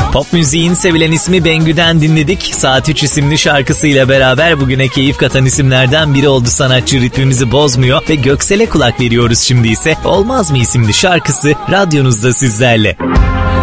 Pop müziğin sevilen ismi Bengü'den dinledik. Saat 3 isimli şarkısıyla beraber bugüne keyif katan isimlerden biri oldu sanatçı, ritmimizi bozmuyor ve Göksel'e kulak veriyoruz şimdi ise. Olmaz mı isimli şarkısı radyonuzda sizlerle.